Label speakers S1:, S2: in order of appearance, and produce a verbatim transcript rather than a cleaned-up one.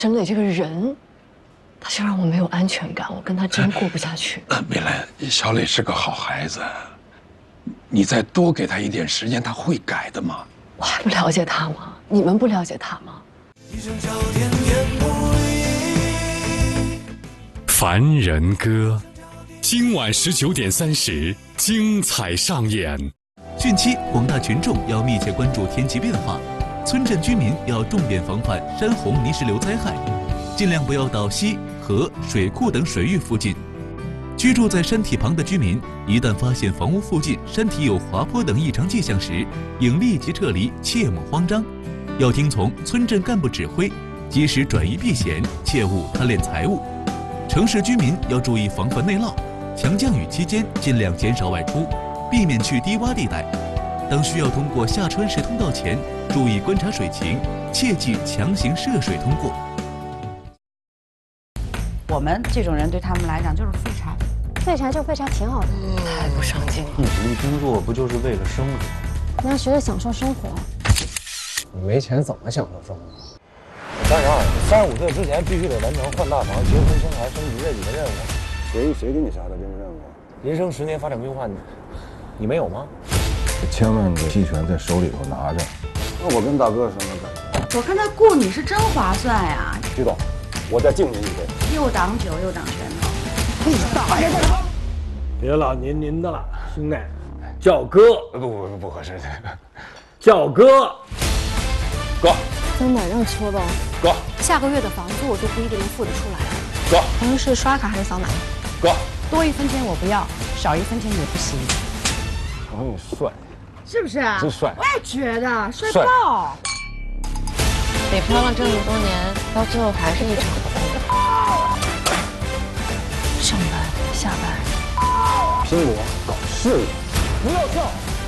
S1: 沈磊这个人，他就让我没有安全感，我跟他真过不下去。
S2: 美兰，小磊是个好孩子，你再多给他一点时间，他会改的嘛。
S1: 我还不了解他吗？你们不了解他吗？
S3: 凡人歌，今晚十九点三十，精彩上演。
S4: 汛期，广大群众要密切关注天气变化，村镇居民要重点防范山洪泥石流灾害，尽量不要到溪、河、水库等水域附近。居住在山体旁的居民，一旦发现房屋附近山体有滑坡等异常迹象时，应立即撤离，切莫慌张。要听从村镇干部指挥，及时转移避险，切勿贪恋财物。城市居民要注意防范内涝，强降雨期间尽量减少外出，避免去低洼地带。当需要通过下穿石通道前，注意观察水情，切忌强行涉水通过。
S5: 我们这种人对他们来讲就是废柴，
S6: 废柴就废柴挺好的。
S1: 太不上进了。
S7: 你努力工作不就是为了生活？
S6: 你要学着享受生活。
S7: 你没钱怎么享受生活？
S8: 三十二，三十五岁之前必须得完成换大房、结婚、生孩、升级这几个任务。
S9: 谁谁给你下的这个任务？
S8: 人生十年发展规划，你你没有吗？
S9: 千万个期权在手里头拿着。那我跟大哥什么感
S5: 觉？我看他雇你是真划算呀。
S9: 徐总，我再敬您一杯。
S5: 又挡酒又挡拳头。
S8: 你大爷的！别老您您的了，兄弟，叫哥。
S9: 不不不不合适，
S8: 叫哥。
S9: 哥。
S6: 真的让搓吧。
S9: 哥。
S6: 下个月的房租我就不一定能付得出来。
S9: 哥。
S6: 咱们是刷卡还是扫码？
S9: 哥。
S5: 多一分钱我不要，少一分钱也不行。
S9: 我你帅。
S5: 是不是啊？
S9: 真帅！
S5: 我也觉得帅爆。
S10: 北漂了这么多年，到最后还是一场空。
S1: 上班下班，
S9: 拼搏搞事业，
S8: 不要笑，